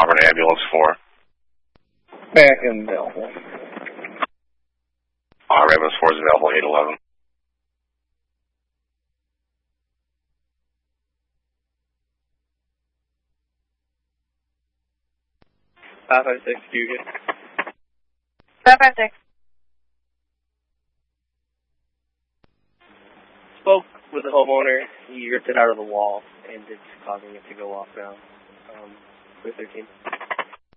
Auburn Ambulance 4. Back in Belleville. Auburn Ambulance 4 is available 811. Hugo. 556. Spoke with the homeowner. He ripped it out of the wall, and it's causing it to go off now. 13.